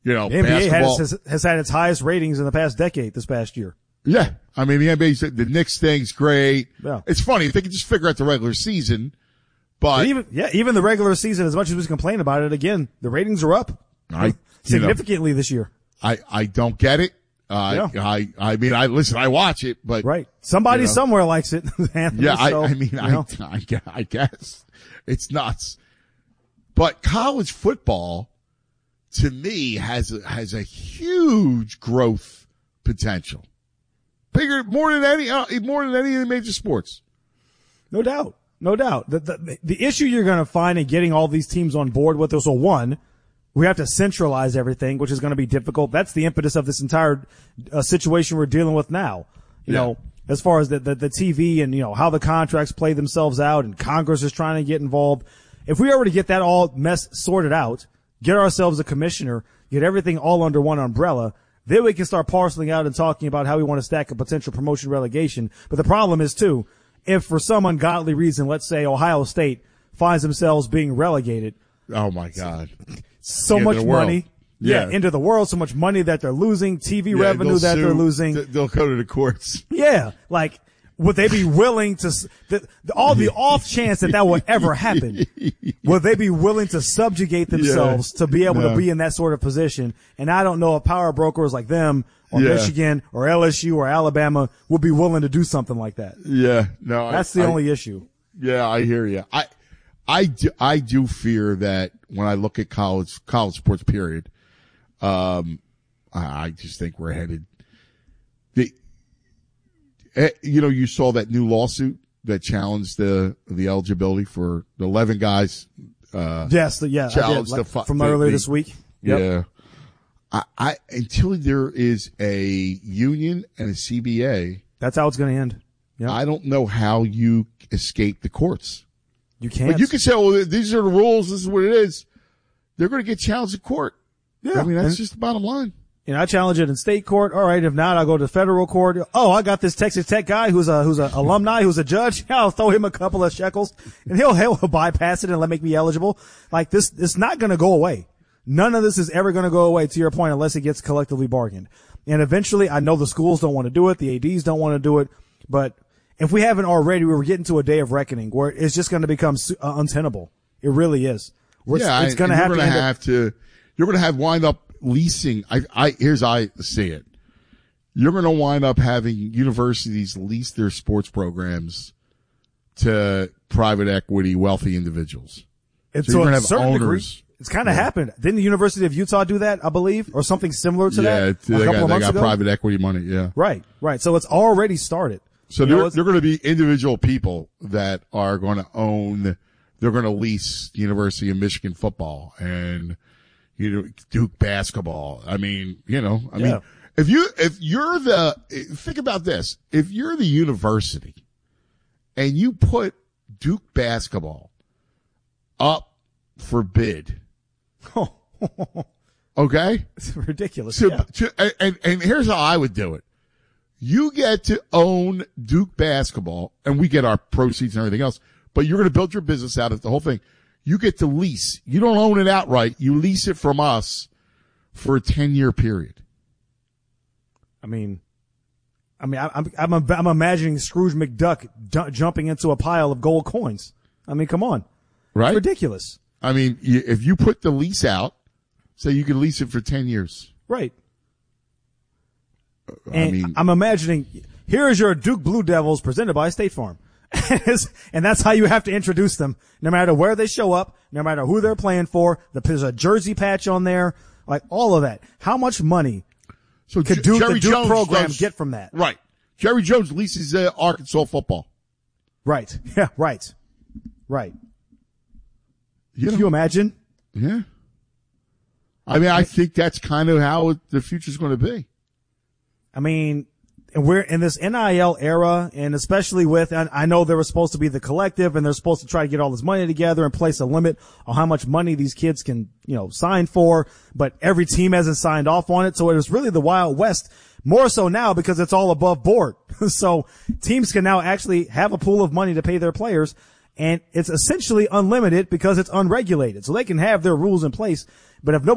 You know, the NBA basketball has had its highest ratings in the past decade this past year. Yeah. I mean, the NBA, the Knicks thing's great. Yeah. It's funny if they could just figure out the regular season, but even the regular season, as much as we complain about it, again, the ratings are up significantly this year. I don't get it. I mean, I watch it, but. Right. Somebody somewhere likes it. Anthony, yeah. So, I guess it's nuts, but college football to me has a huge growth potential. Bigger, more than any of the major sports. No doubt. The issue you're going to find in getting all these teams on board with this, so one, we have to centralize everything, which is going to be difficult. That's the impetus of this entire situation we're dealing with now. You know, as far as the TV and, how the contracts play themselves out and Congress is trying to get involved. If we were to get that all mess sorted out, get ourselves a commissioner, get everything all under one umbrella, then we can start parceling out and talking about how we want to stack a potential promotion relegation. But the problem is, too, if for some ungodly reason, let's say Ohio State finds themselves being relegated. Oh, my God. So much money. Yeah, into the world, so much money that they're losing, TV revenue that they're losing. They'll go to the courts. Yeah, like, would they be willing to, all the off chance that would ever happen, would they be willing to subjugate themselves to be able to be in that sort of position? And I don't know if power brokers like them or Michigan or LSU or Alabama would be willing to do something like that. Yeah, no. That's the only issue. Yeah, I hear you. I do fear that when I look at college sports period, I just think we're headed. You saw that new lawsuit that challenged the eligibility for the 11 guys. Yes, I did, from earlier this week. Yep. Yeah. Until there is a union and a CBA. That's how it's going to end. Yep. I don't know how you escape the courts. You can't. But you can say, "Oh, these are the rules. This is what it is." They're going to get challenged in court. Yeah, I mean that's just the bottom line. I challenge it in state court. All right, if not, I'll go to federal court. Oh, I got this Texas Tech guy who's a alumni, who's a judge. I'll throw him a couple of shekels, and he'll bypass it and make me eligible. Like this, it's not going to go away. None of this is ever going to go away, to your point, unless it gets collectively bargained. And eventually, I know the schools don't want to do it, the ADs don't want to do it, but if we haven't already, we're getting to a day of reckoning where it's just going to become untenable. It really is. It's going to have to. You're going to have wind up leasing. Here's how I see it. You're going to wind up having universities lease their sports programs to private equity, wealthy individuals. And so, to a certain degree, it's kind of happened. Didn't the University of Utah do that, I believe, or something similar to that? Yeah, they got private equity money. Yeah, right. So it's already started. So they're going to be individual people that are going to own. They're going to lease University of Michigan football and Duke basketball. I mean, if you're think about this. If you're the university and you put Duke basketball up for bid, okay, it's ridiculous. And here's how I would do it. You get to own Duke basketball, and we get our proceeds and everything else, but you're going to build your business out of the whole thing. You get to lease. You don't own it outright. You lease it from us for a 10-year period. I'm imagining Scrooge McDuck jumping into a pile of gold coins. I mean, come on. Right? It's ridiculous. I mean, if you put the lease out, say you could lease it for 10 years. Right. I'm imagining, here is your Duke Blue Devils presented by State Farm. And that's how you have to introduce them. No matter where they show up, no matter who they're playing for, there's a jersey patch on there, like all of that. How much money could the Duke program get from that? Right. Jerry Jones leases Arkansas football. Right. Yeah, right. Can you imagine? Yeah. I mean, I think that's kind of how the future's going to be. I mean, and we're in this NIL era, and especially with, and I know there was supposed to be the collective, and they're supposed to try to get all this money together and place a limit on how much money these kids can, sign for, but every team hasn't signed off on it, so it was really the Wild West, more so now because it's all above board. So teams can now actually have a pool of money to pay their players, and it's essentially unlimited because it's unregulated. So they can have their rules in place, but if nobody